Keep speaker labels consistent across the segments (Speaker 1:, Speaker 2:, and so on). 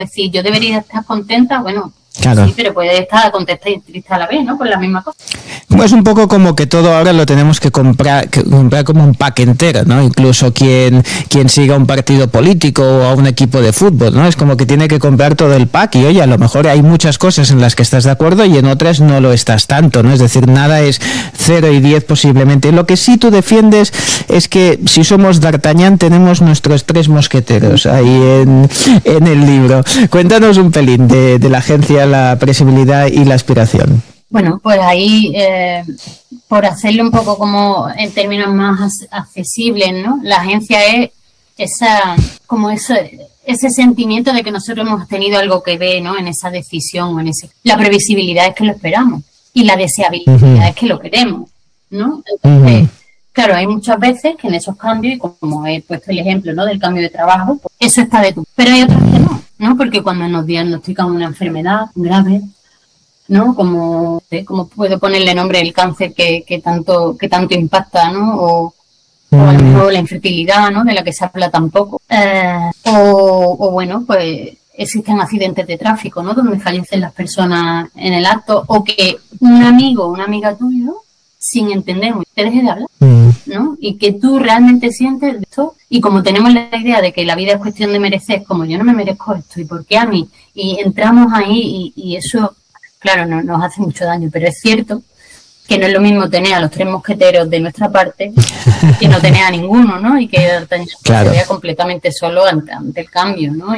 Speaker 1: decir, yo debería estar contenta, bueno,
Speaker 2: claro.
Speaker 1: Sí, pero puede estar contenta y triste a la vez, ¿no? Por la misma cosa.
Speaker 2: Es un poco como que todo ahora lo tenemos que comprar como un pack entero, ¿no? Incluso quien siga un partido político o a un equipo de fútbol, ¿no? Es como que tiene que comprar todo el pack y, oye, a lo mejor hay muchas cosas en las que estás de acuerdo y en otras no lo estás tanto, ¿no? Es decir, nada es 0 y 10 posiblemente. Lo que sí tú defiendes es que si somos D'Artagnan tenemos nuestros 3 mosqueteros ahí en el libro. Cuéntanos un pelín de la agencia, la previsibilidad y la aspiración.
Speaker 1: Bueno, pues ahí, por hacerlo un poco como en términos más accesibles, ¿no? La agencia es ese sentimiento de que nosotros hemos tenido algo que ver, ¿no? En esa decisión, la previsibilidad es que lo esperamos y la deseabilidad es que lo queremos, ¿no? Entonces, claro, hay muchas veces que en esos cambios, y como he puesto el ejemplo, ¿no? Del cambio de trabajo, pues eso está de tú. Pero hay otras que no, ¿no? Porque cuando nos diagnostican una enfermedad grave, ¿no? Como puedo ponerle nombre el cáncer que tanto impacta, ¿no? O a lo mejor la infertilidad, ¿no? De la que se habla tan poco. O bueno, pues existen accidentes de tráfico, ¿no? Donde fallecen las personas en el acto, o que un amigo o una amiga tuyo, sin entender, te deje de hablar, ¿no? Y que tú realmente sientes esto, y como tenemos la idea de que la vida es cuestión de merecer, como yo no me merezco esto, ¿y por qué a mí? Y entramos ahí y eso... Claro, no nos hace mucho daño, pero es cierto que no es lo mismo tener a los 3 mosqueteros de nuestra parte que no tener a ninguno, ¿no? Y que D'Artagnan se vea completamente solo ante el cambio, ¿no?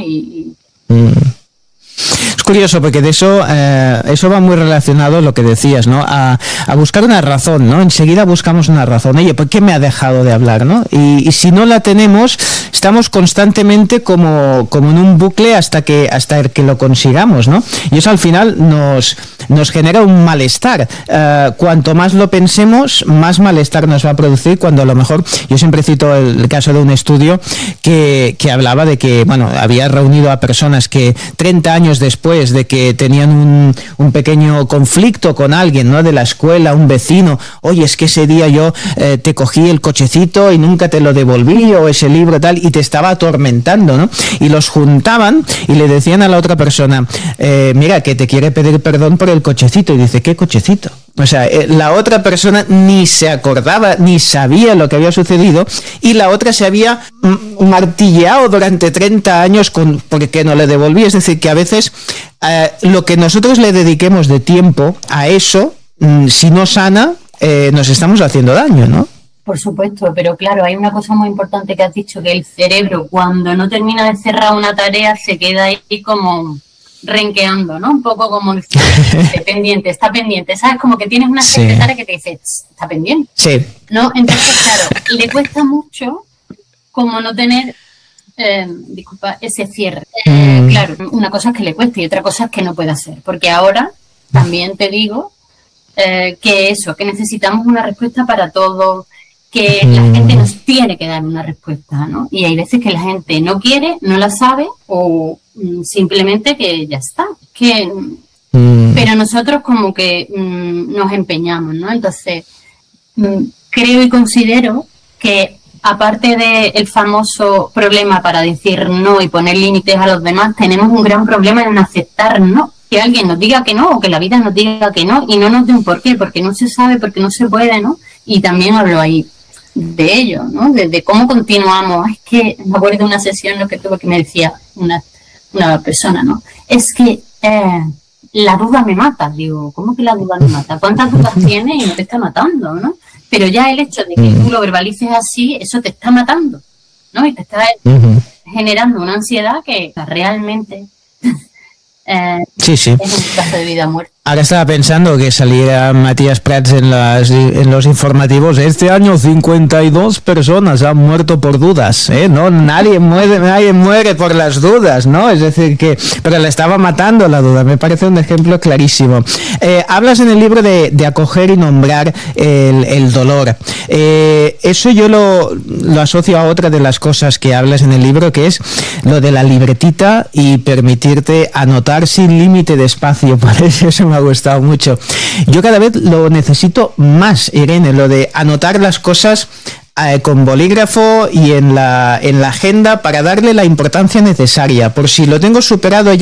Speaker 2: Es curioso porque de eso va muy relacionado lo que decías, ¿no? A buscar una razón, ¿no? Enseguida buscamos una razón. Oye, ¿por qué me ha dejado de hablar, no? Y si no la tenemos, estamos constantemente como en un bucle hasta que lo consigamos, ¿no? Y eso al final nos genera un malestar. Cuanto más lo pensemos, más malestar nos va a producir, cuando a lo mejor, yo siempre cito el caso de un estudio que hablaba de que, bueno, había reunido a personas que 30 años después de que tenían un pequeño conflicto con alguien, ¿no? De la escuela, un vecino, oye, es que ese día yo te cogí el cochecito y nunca te lo devolví, o ese libro tal, y te estaba atormentando, ¿no? Y los juntaban y le decían a la otra persona, mira, que te quiere pedir perdón por el cochecito, y dice, ¿qué cochecito? O sea, la otra persona ni se acordaba, ni sabía lo que había sucedido, y la otra se había martilleado durante 30 años porque no le devolví. Es decir, que a veces lo que nosotros le dediquemos de tiempo a eso, si no sana, nos estamos haciendo daño, ¿no?
Speaker 1: Por supuesto, pero claro, hay una cosa muy importante que has dicho, que el cerebro, cuando no termina de cerrar una tarea, se queda ahí como... renqueando, ¿no? Un poco como está pendiente, ¿sabes? Como que tienes una secretaria que te dice, está pendiente, ¿no? Entonces, claro, le cuesta mucho como no tener, ese cierre. Claro, una cosa es que le cueste y otra cosa es que no puede hacer, porque ahora también te digo que necesitamos una respuesta para todo, que la gente nos tiene que dar una respuesta, ¿no? Y hay veces que la gente no quiere, no la sabe, o simplemente que ya está, pero nosotros como que nos empeñamos, ¿no? Entonces, creo y considero que aparte del famoso problema para decir no y poner límites a los demás, tenemos un gran problema en aceptar no, que alguien nos diga que no, o que la vida nos diga que no, y no nos dé un porqué, porque no se sabe, porque no se puede, ¿no? Y también hablo ahí de ello, ¿no? De cómo continuamos. Es que me acuerdo de una sesión lo que tuve que me decía una persona, ¿no? Es que la duda me mata. Digo, ¿cómo que la duda me mata? ¿Cuántas dudas tienes y no te está matando, no? Pero ya el hecho de que tú lo verbalices así, eso te está matando, ¿no? Y te está generando una ansiedad que realmente es un caso de vida o muerte.
Speaker 2: Ahora estaba pensando que saliera Matías Prats en los informativos. Este año 52 personas han muerto por dudas, ¿eh? No, nadie muere por las dudas, ¿no? Es decir, pero le estaba matando la duda. Me parece un ejemplo clarísimo. Hablas en el libro de acoger y nombrar el dolor. Eso yo lo asocio a otra de las cosas que hablas en el libro, que es lo de la libretita y permitirte anotar sin límite de espacio. Por eso me ha gustado mucho. Yo cada vez lo necesito más, Irene, lo de anotar las cosas con bolígrafo y en la agenda para darle la importancia necesaria. Por si lo tengo superado ya